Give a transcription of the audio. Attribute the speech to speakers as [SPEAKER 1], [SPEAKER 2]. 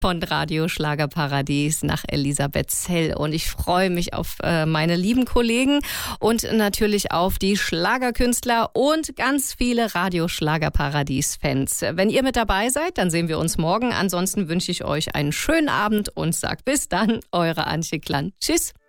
[SPEAKER 1] von Radio Schlagerparadies nach Elisabeth Zell. Und ich freue mich auf meine lieben Kollegen und natürlich auf die Schlagerkünstler und ganz viele Radio Schlagerparadies-Fans. Wenn ihr mit dabei seid, dann sehen wir uns morgen. Ansonsten wünsche ich euch einen schönen Abend und sag bis dann, eure Antje Klann. Tschüss.